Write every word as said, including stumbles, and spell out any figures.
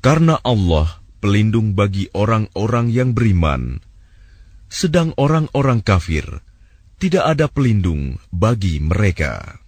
Karena Allah pelindung bagi orang-orang yang beriman, sedang orang-orang kafir tidak ada pelindung bagi mereka.